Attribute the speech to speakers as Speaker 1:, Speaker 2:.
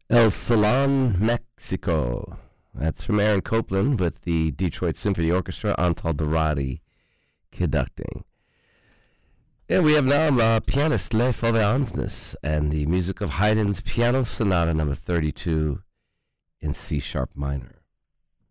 Speaker 1: El Salon, Mexico. That's from Aaron Copland with the Detroit Symphony Orchestra, Antal Dorati conducting. And we have now pianist Leif Ove Ansnes and the music of Haydn's Piano Sonata number 32 in C-sharp minor.